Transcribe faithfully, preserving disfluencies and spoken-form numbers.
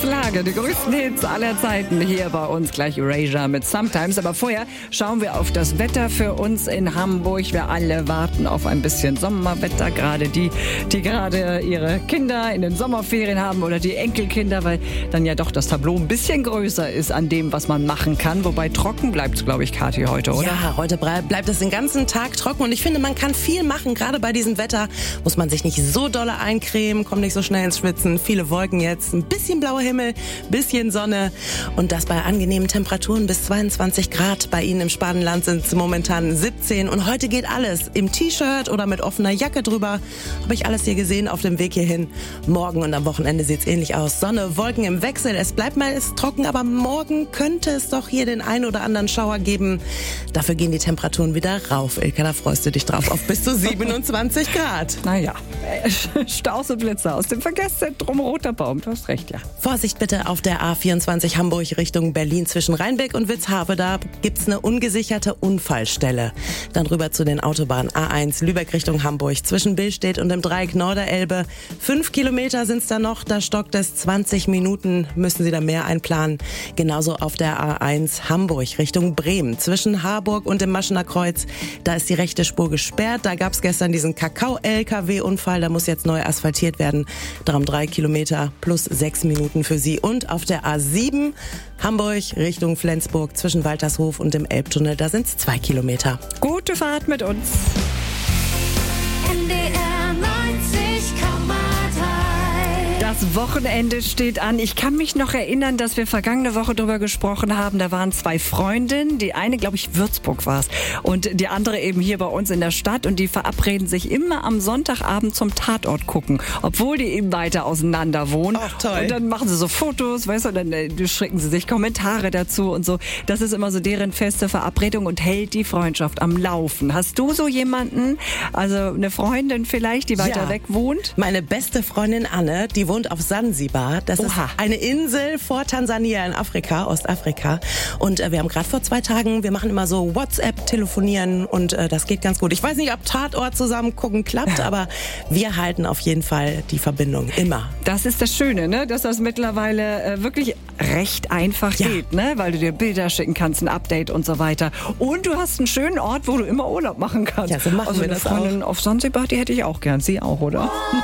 Lage, die größten Hits aller Zeiten hier bei uns. Gleich Erasure mit Sometimes. Aber vorher schauen wir auf das Wetter für uns in Hamburg. Wir alle warten auf ein bisschen Sommerwetter. Gerade die, die gerade ihre Kinder in den Sommerferien haben oder die Enkelkinder, weil dann ja doch das Tableau ein bisschen größer ist an dem, was man machen kann. Wobei trocken bleibt es, glaube ich, Kathi, heute, oder? Ja, heute bleibt es den ganzen Tag trocken. Und ich finde, man kann viel machen. Gerade bei diesem Wetter muss man sich nicht so dolle eincremen, kommt nicht so schnell ins Schwitzen. Viele Wolken jetzt, ein bisschen blauer Himmel, bisschen Sonne und das bei angenehmen Temperaturen bis zweiundzwanzig Grad. Bei Ihnen im Spanenland sind es momentan siebzehn und heute geht alles im T-Shirt oder mit offener Jacke drüber. Habe ich alles hier gesehen auf dem Weg hierhin. Morgen und am Wochenende sieht es ähnlich aus. Sonne, Wolken im Wechsel. Es bleibt meist trocken, aber morgen könnte es doch hier den ein oder anderen Schauer geben. Dafür gehen die Temperaturen wieder rauf. Ilka, da freust du dich drauf auf bis zu siebenundzwanzig Grad. Naja, Staus und Blitze aus dem Verkehrszentrum Roter Baum. Du hast recht, ja. Vorsicht bitte auf der A vierundzwanzig Hamburg Richtung Berlin zwischen Rheinbeck und Witzhafe. Da gibt's eine ungesicherte Unfallstelle. Dann rüber zu den Autobahnen A eins Lübeck Richtung Hamburg zwischen Billstedt und dem Dreieck Norderelbe. Fünf Kilometer sind's da noch. Da stockt es zwanzig Minuten. Müssen Sie da mehr einplanen. Genauso auf der A eins Hamburg Richtung Bremen zwischen Harburg und dem Maschener Kreuz. Da ist die rechte Spur gesperrt. Da gab's gestern diesen Kakao-L K W-Unfall. Da muss jetzt neu asphaltiert werden. Darum drei Kilometer plus sechs Minuten für Sie. Und auf der A sieben Hamburg Richtung Flensburg zwischen Waltershof und dem Elbtunnel, da sind es zwei Kilometer. Gute Fahrt mit uns. N D R neunzig Komma drei. Das Wochenende steht an. Ich kann mich noch erinnern, dass wir vergangene Woche darüber gesprochen haben. Da waren zwei Freundinnen. Die eine, glaube ich, Würzburg war es. Und die andere eben hier bei uns in der Stadt. Und die verabreden sich immer am Sonntagabend zum Tatort gucken. Obwohl die eben weiter auseinander wohnen. Ach, toll. Und dann machen sie so Fotos, weißt du, und dann äh, schicken sie sich Kommentare dazu und so. Das ist immer so deren feste Verabredung und hält die Freundschaft am Laufen. Hast du so jemanden, also eine Freundin vielleicht, die weiter Ja. weg wohnt? Meine beste Freundin Anne, die wohnt auf Sansibar. Das Oha. ist eine Insel vor Tansania in Afrika, Ostafrika. Und äh, wir haben gerade vor zwei Tagen, wir machen immer so WhatsApp-Telefonieren und äh, das geht ganz gut. Ich weiß nicht, ob Tatort zusammen gucken klappt, aber wir halten auf jeden Fall die Verbindung. Immer. Das ist das Schöne, ne? Dass das mittlerweile äh, wirklich recht einfach Ja. geht, ne? Weil du dir Bilder schicken kannst, ein Update und so weiter. Und du hast einen schönen Ort, wo du immer Urlaub machen kannst. Ja, so machen also wir eine das Freundin auf Sansibar, die hätte ich auch gern. Sie auch, oder?